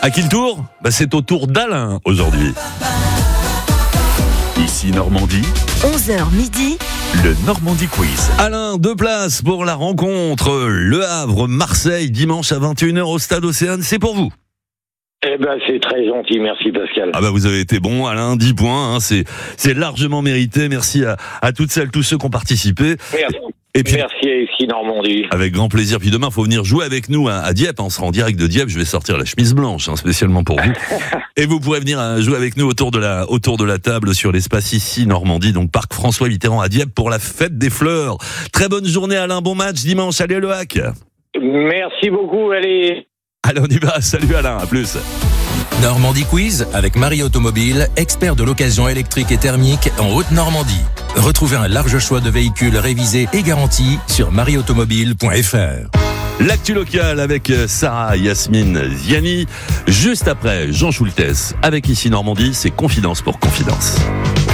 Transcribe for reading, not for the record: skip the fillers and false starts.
À qui le tour ? C'est au tour d'Alain aujourd'hui. Ici Normandie. 11h midi. Le Normandie Quiz. Alain, 2 places pour la rencontre Le Havre-Marseille dimanche à 21h au Stade Océane. C'est pour vous. C'est très gentil, merci Pascal. Vous avez été bon, Alain, 10 points, c'est largement mérité. Merci à toutes celles, tous ceux qui ont participé. Merci. Et puis, merci à ici Normandie. Avec grand plaisir. Puis demain, il faut venir jouer avec nous à Dieppe. On sera en direct de Dieppe. Je vais sortir la chemise blanche, spécialement pour vous. Et vous pourrez venir jouer avec nous autour de la table sur l'espace ici Normandie, donc Parc François Mitterrand à Dieppe pour la fête des fleurs. Très bonne journée, Alain. Bon match dimanche. Allez, le hack. Merci beaucoup. Allez, on y va. Salut, Alain. À plus. Normandie Quiz avec Marie Automobile, expert de l'occasion électrique et thermique en Haute-Normandie. Retrouvez un large choix de véhicules révisés et garantis sur marieautomobile.fr. L'actu locale avec Sarah Yasmine Ziani. Juste après, Jean Schultes avec Ici Normandie, c'est Confidence pour Confidence.